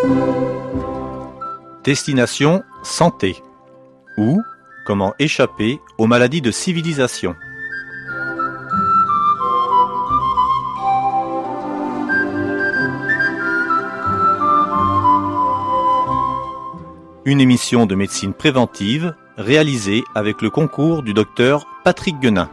Destination santé ou comment échapper aux maladies de civilisation. Une émission de médecine préventive réalisée avec le concours du docteur Patrick Guenin.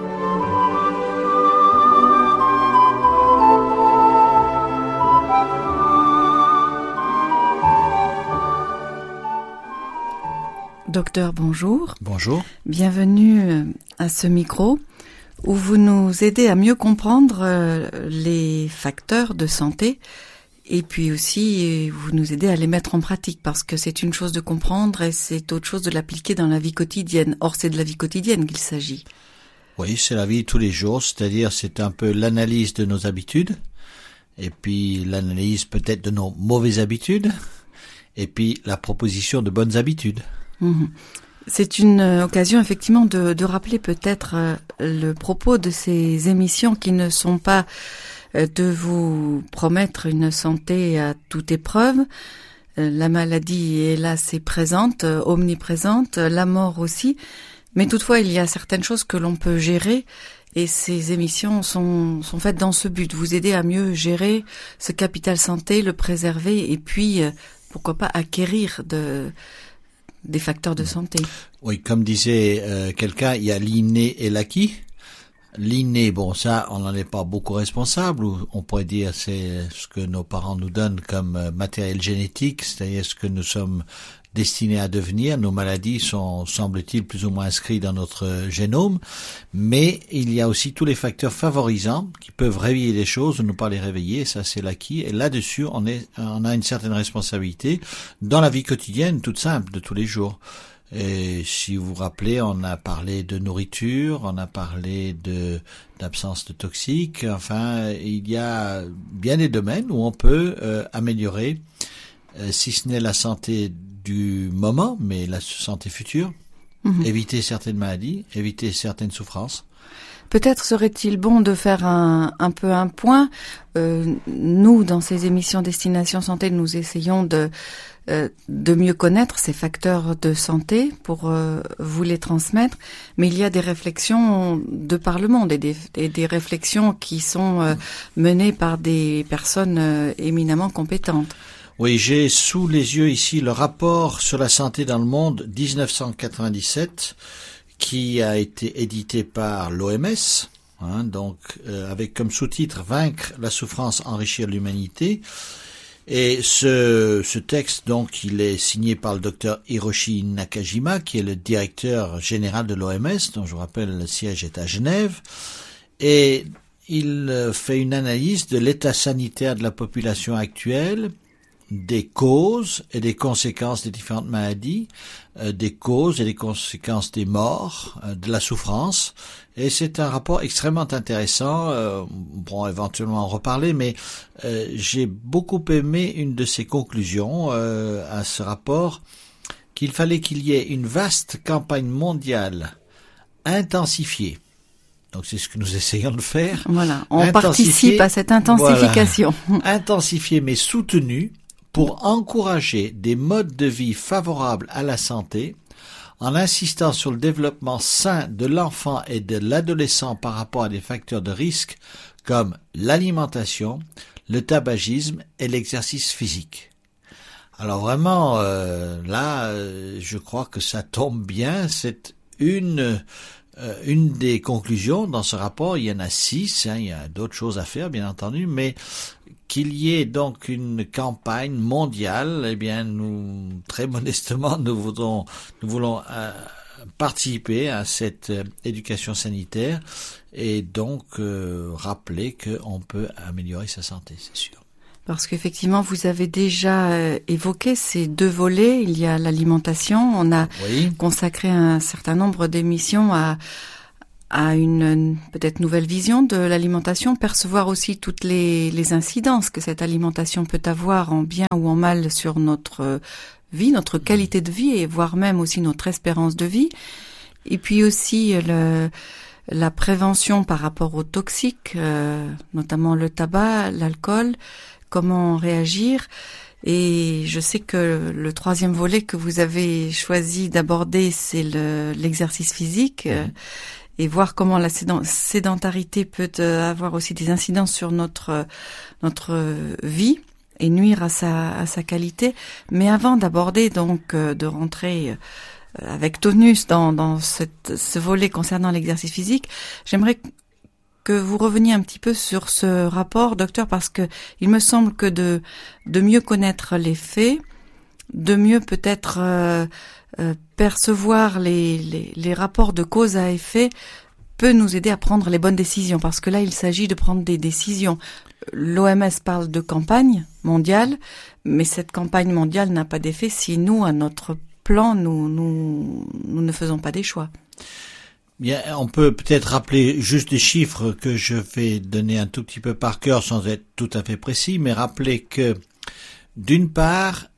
Docteur, bonjour. Bonjour. Bienvenue à ce micro où vous nous aidez à mieux comprendre les facteurs de santé et puis aussi vous nous aidez à les mettre en pratique parce que c'est une chose de comprendre et c'est autre chose de l'appliquer dans la vie quotidienne. Or, c'est de la vie quotidienne qu'il s'agit. Oui, c'est la vie de tous les jours, c'est-à-dire c'est un peu l'analyse de nos habitudes et puis l'analyse peut-être de nos mauvaises habitudes et puis la proposition de bonnes habitudes. C'est une occasion effectivement de rappeler peut-être le propos de ces émissions qui ne sont pas de vous promettre une santé à toute épreuve. La maladie est là, c'est présente, omniprésente, la mort aussi. Mais toutefois, il y a certaines choses que l'on peut gérer et ces émissions sont faites dans ce but, vous aider à mieux gérer ce capital santé, le préserver et puis, pourquoi pas, acquérir des facteurs de santé. Oui, comme disait quelqu'un, il y a l'inné et l'acquis. L'inné, bon, ça, on n'en est pas beaucoup responsable, ou on pourrait dire c'est ce que nos parents nous donnent comme matériel génétique, c'est-à-dire ce que nous sommes destinés à devenir. Nos maladies sont, semble-t-il, plus ou moins inscrites dans notre génome, mais il y a aussi tous les facteurs favorisants qui peuvent réveiller les choses ou ne pas les réveiller, ça c'est l'acquis, et là-dessus on a une certaine responsabilité dans la vie quotidienne toute simple de tous les jours. Et si vous vous rappelez, on a parlé de nourriture, on a parlé d'absence de toxiques, enfin il y a bien des domaines où on peut améliorer, si ce n'est la santé du moment, mais la santé future, éviter certaines maladies, éviter certaines souffrances. Peut-être serait-il bon de faire un peu un point. Nous, dans ces émissions Destination Santé, nous essayons de mieux connaître ces facteurs de santé pour vous les transmettre. Mais il y a des réflexions de par le monde et des réflexions qui sont menées par des personnes éminemment compétentes. Oui, j'ai sous les yeux ici le rapport sur la santé dans le monde 1997 qui a été édité par l'OMS, avec comme sous-titre « Vaincre la souffrance, enrichir l'humanité ». Et ce texte, donc, il est signé par le docteur Hiroshi Nakajima, qui est le directeur général de l'OMS, dont je vous rappelle le siège est à Genève, et il fait une analyse de l'état sanitaire de la population actuelle, des causes et des conséquences des différentes maladies, des causes et des conséquences des morts, de la souffrance. Et c'est un rapport extrêmement intéressant. On pourra éventuellement en reparler, mais j'ai beaucoup aimé une de ses conclusions à ce rapport, qu'il fallait qu'il y ait une vaste campagne mondiale intensifiée. Donc c'est ce que nous essayons de faire. Voilà, on participe à cette intensification. Voilà, intensifiée mais soutenue, pour encourager des modes de vie favorables à la santé, en insistant sur le développement sain de l'enfant et de l'adolescent par rapport à des facteurs de risque comme l'alimentation, le tabagisme et l'exercice physique. Alors vraiment, je crois que ça tombe bien, c'est une des conclusions dans ce rapport. Il y en a 6, il y a d'autres choses à faire bien entendu, mais qu'il y ait donc une campagne mondiale, eh bien nous, très modestement, nous voulons participer à cette éducation sanitaire et donc rappeler qu'on peut améliorer sa santé, c'est sûr. Parce qu'effectivement, vous avez déjà évoqué ces deux volets. Il y a l'alimentation. On a consacré un certain nombre d'émissions à une peut-être nouvelle vision de l'alimentation, percevoir aussi toutes les incidences que cette alimentation peut avoir en bien ou en mal sur notre vie, notre qualité de vie et voire même aussi notre espérance de vie. Et puis aussi la prévention par rapport aux toxiques, notamment le tabac, l'alcool, comment réagir. Et je sais que le troisième volet que vous avez choisi d'aborder, c'est l'exercice physique. Et voir comment la sédentarité peut avoir aussi des incidences sur notre vie et nuire à sa qualité. Mais avant d'aborder donc de rentrer avec tonus dans ce volet concernant l'exercice physique, j'aimerais que vous reveniez un petit peu sur ce rapport, docteur, parce que il me semble que de mieux connaître les faits, de mieux peut-être percevoir les rapports de cause à effet peut nous aider à prendre les bonnes décisions, parce que là, il s'agit de prendre des décisions. L'OMS parle de campagne mondiale, mais cette campagne mondiale n'a pas d'effet si nous, à notre plan, nous ne faisons pas des choix. Bien, on peut peut-être rappeler juste des chiffres que je vais donner un tout petit peu par cœur sans être tout à fait précis, mais rappeler que, d'une part,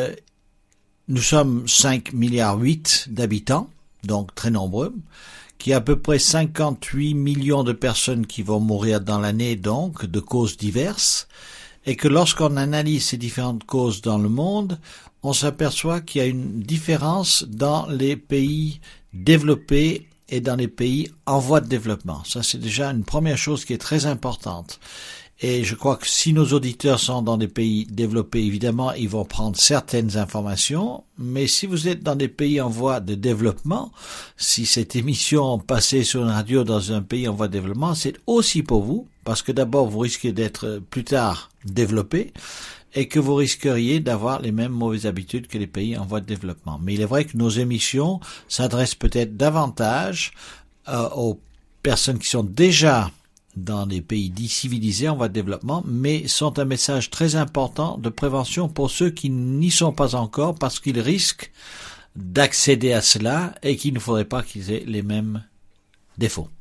nous sommes 5,8 milliards d'habitants, donc très nombreux, qu'il y a à peu près 58 millions de personnes qui vont mourir dans l'année, donc, de causes diverses, et que lorsqu'on analyse ces différentes causes dans le monde, on s'aperçoit qu'il y a une différence dans les pays développés et dans les pays en voie de développement. Ça, c'est déjà une première chose qui est très importante. Et je crois que si nos auditeurs sont dans des pays développés, évidemment, ils vont prendre certaines informations. Mais si vous êtes dans des pays en voie de développement, si cette émission passait sur une radio dans un pays en voie de développement, c'est aussi pour vous. Parce que d'abord, vous risquez d'être plus tard développé et que vous risqueriez d'avoir les mêmes mauvaises habitudes que les pays en voie de développement. Mais il est vrai que nos émissions s'adressent peut-être davantage aux personnes qui sont déjà dans les pays dits civilisés en voie de développement, mais sont un message très important de prévention pour ceux qui n'y sont pas encore, parce qu'ils risquent d'accéder à cela et qu'il ne faudrait pas qu'ils aient les mêmes défauts.